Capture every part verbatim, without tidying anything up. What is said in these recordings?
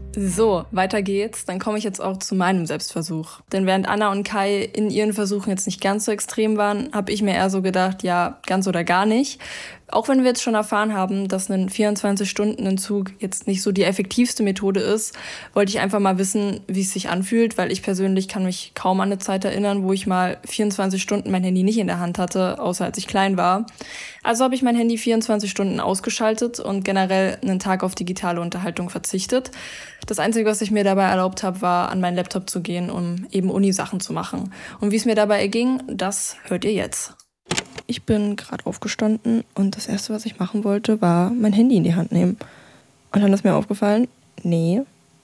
So, weiter geht's. Dann komme ich jetzt auch zu meinem Selbstversuch. Denn während Anna und Kai in ihren Versuchen jetzt nicht ganz so extrem waren, habe ich mir eher so gedacht, ja, ganz oder gar nicht. Auch wenn wir jetzt schon erfahren haben, dass ein vierundzwanzig-Stunden-Entzug jetzt nicht so die effektivste Methode ist, wollte ich einfach mal wissen, wie es sich anfühlt, weil ich persönlich kann mich kaum an eine Zeit erinnern, wo ich mal vierundzwanzig Stunden mein Handy nicht in der Hand hatte, außer als ich klein war. Also habe ich mein Handy vierundzwanzig Stunden ausgeschaltet und generell einen Tag auf digitale Unterhaltung verzichtet. Das Einzige, was ich mir dabei erlaubt habe, war, an meinen Laptop zu gehen, um eben Uni-Sachen zu machen. Und wie es mir dabei erging, das hört ihr jetzt. Ich bin gerade aufgestanden und das Erste, was ich machen wollte, war mein Handy in die Hand nehmen. Und dann ist mir aufgefallen, nee,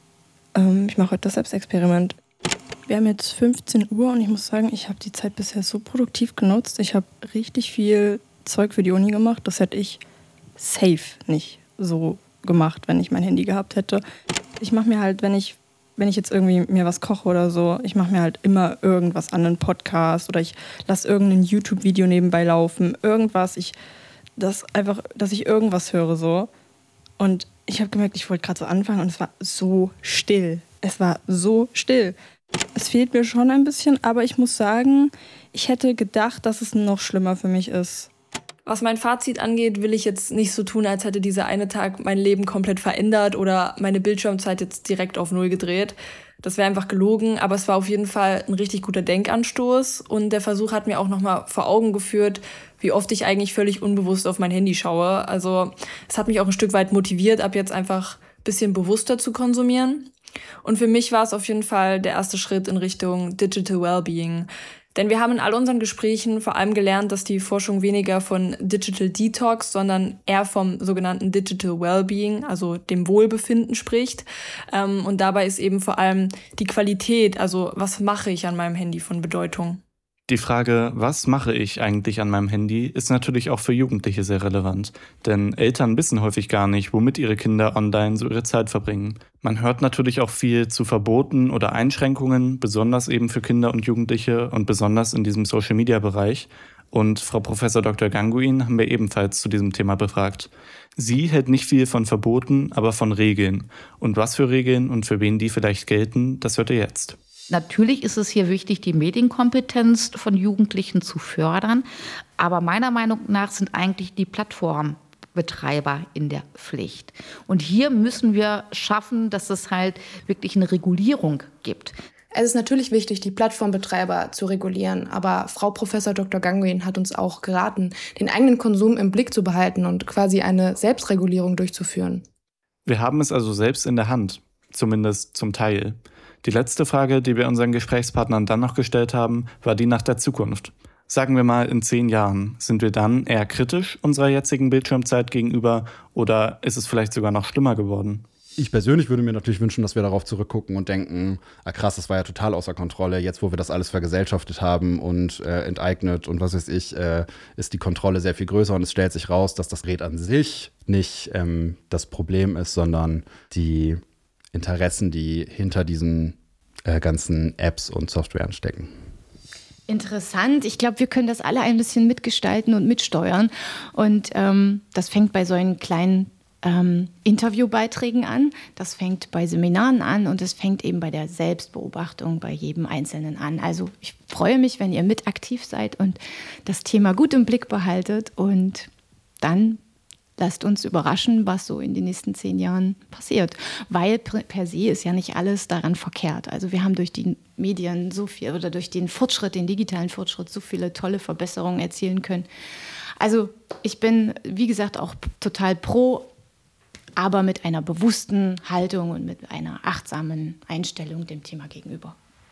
ähm, ich mache heute das Selbstexperiment. Wir haben jetzt fünfzehn Uhr und ich muss sagen, ich habe die Zeit bisher so produktiv genutzt. Ich habe richtig viel Zeug für die Uni gemacht. Das hätte ich safe nicht so gemacht, wenn ich mein Handy gehabt hätte. Ich mache mir halt, wenn ich wenn ich jetzt irgendwie mir was koche oder so, ich mache mir halt immer irgendwas an, einen Podcast oder ich lasse irgendein YouTube-Video nebenbei laufen, irgendwas, ich, das einfach, dass ich irgendwas höre so. Und ich habe gemerkt, ich wollte gerade so anfangen und es war so still. Es war so still. Es fehlt mir schon ein bisschen, aber ich muss sagen, ich hätte gedacht, dass es noch schlimmer für mich ist. Was mein Fazit angeht, will ich jetzt nicht so tun, als hätte dieser eine Tag mein Leben komplett verändert oder meine Bildschirmzeit jetzt direkt auf Null gedreht. Das wäre einfach gelogen, aber es war auf jeden Fall ein richtig guter Denkanstoß und der Versuch hat mir auch nochmal vor Augen geführt, wie oft ich eigentlich völlig unbewusst auf mein Handy schaue. Also es hat mich auch ein Stück weit motiviert, ab jetzt einfach ein bisschen bewusster zu konsumieren. Und für mich war es auf jeden Fall der erste Schritt in Richtung Digital Wellbeing. Denn wir haben in all unseren Gesprächen vor allem gelernt, dass die Forschung weniger von Digital Detox, sondern eher vom sogenannten Digital Wellbeing, also dem Wohlbefinden spricht. Und dabei ist eben vor allem die Qualität, also was mache ich an meinem Handy, von Bedeutung. Die Frage, was mache ich eigentlich an meinem Handy, ist natürlich auch für Jugendliche sehr relevant. Denn Eltern wissen häufig gar nicht, womit ihre Kinder online so ihre Zeit verbringen. Man hört natürlich auch viel zu Verboten oder Einschränkungen, besonders eben für Kinder und Jugendliche und besonders in diesem Social-Media-Bereich. Und Frau Professor Doktor Ganguin haben wir ebenfalls zu diesem Thema befragt. Sie hält nicht viel von Verboten, aber von Regeln. Und was für Regeln und für wen die vielleicht gelten, das hört ihr jetzt. Natürlich ist es hier wichtig, die Medienkompetenz von Jugendlichen zu fördern. Aber meiner Meinung nach sind eigentlich die Plattformbetreiber in der Pflicht. Und hier müssen wir schaffen, dass es halt wirklich eine Regulierung gibt. Es ist natürlich wichtig, die Plattformbetreiber zu regulieren, aber Frau Professor Doktor Ganguin hat uns auch geraten, den eigenen Konsum im Blick zu behalten und quasi eine Selbstregulierung durchzuführen. Wir haben es also selbst in der Hand, zumindest zum Teil. Die letzte Frage, die wir unseren Gesprächspartnern dann noch gestellt haben, war die nach der Zukunft. Sagen wir mal, in zehn Jahren, sind wir dann eher kritisch unserer jetzigen Bildschirmzeit gegenüber oder ist es vielleicht sogar noch schlimmer geworden? Ich persönlich würde mir natürlich wünschen, dass wir darauf zurückgucken und denken, ah krass, das war ja total außer Kontrolle. Jetzt, wo wir das alles vergesellschaftet haben und äh, enteignet und was weiß ich, äh, ist die Kontrolle sehr viel größer und es stellt sich raus, dass das Gerät an sich nicht ähm, das Problem ist, sondern die Interessen, die hinter diesen äh, ganzen Apps und Softwaren stecken. Interessant. Ich glaube, wir können das alle ein bisschen mitgestalten und mitsteuern. Und ähm, das fängt bei solchen kleinen ähm, Interviewbeiträgen an, das fängt bei Seminaren an und es fängt eben bei der Selbstbeobachtung bei jedem Einzelnen an. Also ich freue mich, wenn ihr mit aktiv seid und das Thema gut im Blick behaltet und dann lasst uns überraschen, was so in den nächsten zehn Jahren passiert. Weil per se ist ja nicht alles daran verkehrt. Also wir haben durch die Medien so viel oder durch den Fortschritt, den digitalen Fortschritt, so viele tolle Verbesserungen erzielen können. Also ich bin, wie gesagt, auch total pro, aber mit einer bewussten Haltung und mit einer achtsamen Einstellung dem Thema gegenüber.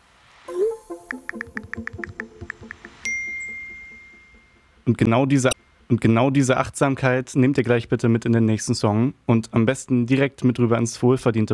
Und genau diese Und genau diese Achtsamkeit nehmt ihr gleich bitte mit in den nächsten Song und am besten direkt mit rüber ins wohlverdiente